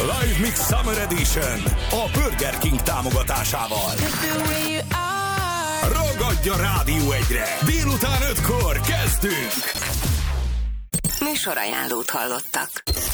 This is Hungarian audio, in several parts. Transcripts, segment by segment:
Live Mix Summer Edition a Burger King támogatásával. Ragadj a Rádió 1-re! Délután 5-kor kezdünk! Műsorajánlót hallottak.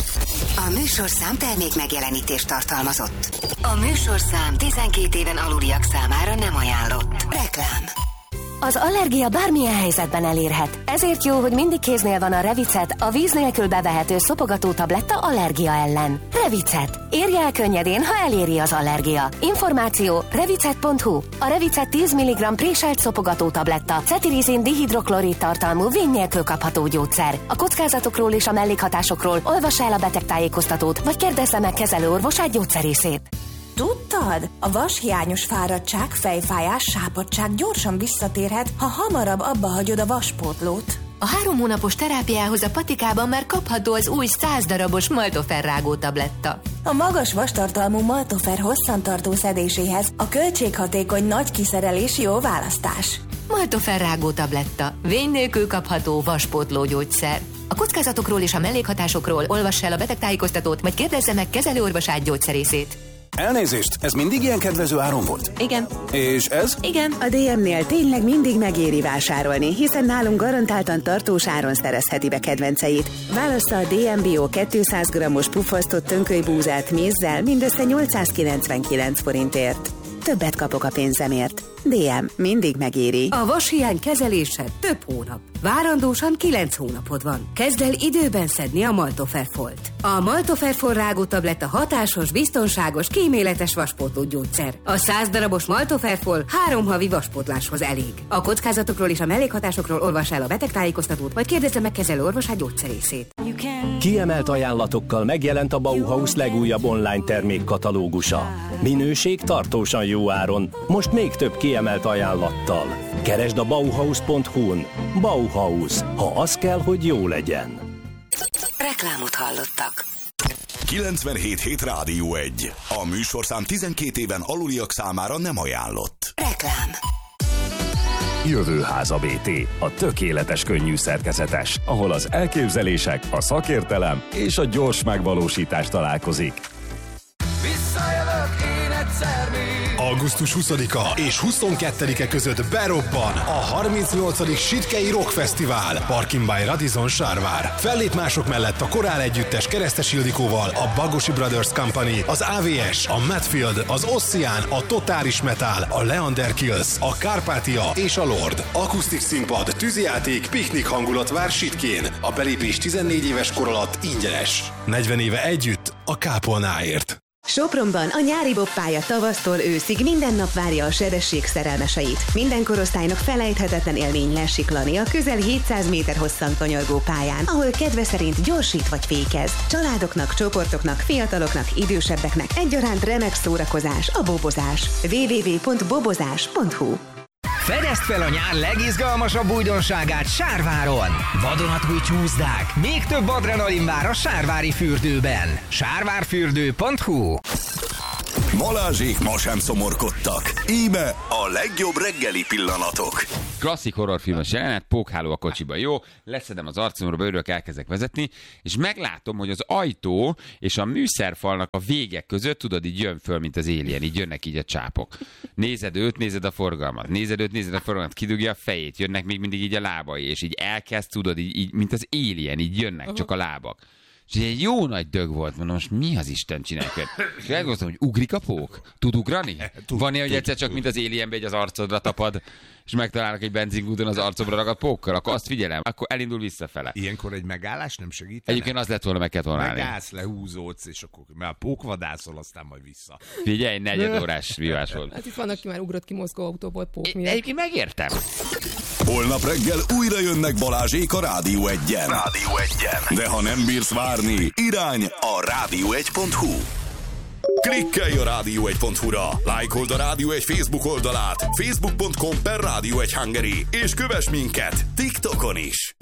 A műsorszám termék megjelenítést tartalmazott. A műsorszám 12 éven aluliak számára nem ajánlott. Reklám. Az allergia bármilyen helyzetben elérhet. Ezért jó, hogy mindig kéznél van a Revicet, a víz nélkül bevehető szopogató tabletta allergia ellen. Revicet. Érje el könnyedén, ha eléri az allergia. Információ revicet.hu. A Revicet 10 mg préselt szopogató tabletta, cetirizin dihidroklorid tartalmú víz nélkül kapható gyógyszer. A kockázatokról és a mellékhatásokról olvassa el a betegtájékoztatót, vagy kérdezze meg kezelőorvosát, gyógyszerészét. Tudtad? A vashiányos fáradtság, fejfájás, sápadtság gyorsan visszatérhet, ha hamarabb abba hagyod a vaspótlót. A 3 hónapos terápiához a patikában már kapható az új 100 darabos Maltofer rágó tabletta. A magas vastartalmú Maltofer hosszantartó szedéséhez a költséghatékony nagy kiszerelés jó választás. Maltofer rágó tabletta. Vény nélkül kapható vaspótló gyógyszer. A kockázatokról és a mellékhatásokról olvassa el a betegtájékoztatót, vagy kérdezze meg kezelőorvosát, gyógyszerészét. Elnézést, ez mindig ilyen kedvező áron volt? Igen. És ez? Igen. A DM-nél tényleg mindig megéri vásárolni, hiszen nálunk garantáltan tartós áron szerezheti be kedvenceit. Válassza a DM Bio 200 g-os puffasztott tönkölybúzát mézzel mindössze 899 forintért. Többet kapok a pénzemért. DM mindig megéri. A vashiány kezelése több hónap. Várandósan 9 hónapod van. Kezd el időben szedni a Maltofer Folt. A Maltofer Folt rágó tabletta hatásos, biztonságos, kíméletes vaspótló gyógyszer. A 100 darabos Maltofer Folt 3 havi vaspótláshoz elég. A kockázatokról és a mellékhatásokról olvassa el a betegtájékoztatót, vagy kérdezze meg kezelőorvosát, gyógyszerészét. Kiemelt ajánlatokkal megjelent a Bauhaus legújabb online termékkatalógusa. Minőség tartósan jó áron, most még több kiemelt ajánlattal. Keresd a Bauhaus.hu-n. Bauhaus, ha az kell, hogy jó legyen. Reklámot hallottak. 97.7 Rádió 1. A műsorszám 12 éven aluliak számára nem ajánlott. Reklám. Jövőháza BT, a tökéletes könnyű szerkezetes, ahol az elképzelések, a szakértelem és a gyors megvalósítás találkozik. Visszajövök én egyszer még. Augusztus 20-a és 22-e között berobban a 38. Sitkei Rock Fesztivál Parkin by Radisson Sárvár. Fellép mások mellett a Korál együttes Keresztes Ildikóval, a Bagosi Brothers Company, az AVS, a Madfield, az Ossian, a Totális Metal, a Leander Kills, a Kárpátia és a Lord. Akusztik színpad, tűzijáték, piknik hangulat vár Sitkén. A belépés 14 éves kor alatt ingyenes. 40 éve együtt a kápolnáért. Sopronban a nyári boppálya tavasztól őszig minden nap várja a sebesség szerelmeseit. Minden korosztálynak felejthetetlen élmény lesiklani a közel 700 méter hosszan kanyargó pályán, ahol kedve szerint gyorsít vagy fékez. Családoknak, csoportoknak, fiataloknak, idősebbeknek egyaránt remek szórakozás a bobozás. www.bobozás.hu. Fedezd fel a nyár legizgalmasabb újdonságát Sárváron! Vadonatúj csúszdák, még több adrenalin vár a sárvári fürdőben. Sárvárfürdő.hu. Balázsék ma sem szomorkodtak. Íme a legjobb reggeli pillanatok. Klasszik horrorfilmes jelenet, pókháló a kocsiba. Jó, leszedem az arcomra, beülök, elkezdek vezetni, és meglátom, hogy az ajtó és a műszerfalnak a végek között, tudod, így jön föl, mint az Alien, így jönnek így a csápok. Nézed őt, nézed a forgalmat, nézed őt, nézed a forgalmat, kidugja a fejét, jönnek még mindig így a lábai, és így elkezd, tudod, így mint az Alien, így jönnek csak a lábak. És egy jó nagy dög volt, mondom, most mi az Isten csinálják? És elgondoltam, hogy ugrik a pók? Tud ugrani? Van-e, hogy egyszer csak mint az Alienbe egy az arcodra tapad, és megtalálnak egy benzinkúton az arcomra ragadt pókkal? Akkor azt figyelem, akkor elindul visszafele. Ilyenkor egy megállás nem segít? Egyébként az lett volna, meg kellett volna állni. Megállsz, lehúzódsz, és akkor mert a pókvadászol, aztán majd vissza. Figyelj, 4 órás vívás volt. Hát itt van, aki már ugrott ki Moszkva autóból pók miatt. Egyébként megértem. Holnap reggel újra jönnek Balázsék a Rádió 1-en. Rádió 1-en. De ha nem bírsz várni, irány a rádió1.hu. Klikkelj a rádió1.hu-ra, lájkold a Rádió 1 Facebook oldalát, facebook.com/Rádió 1 Hungary, és kövess minket TikTokon is.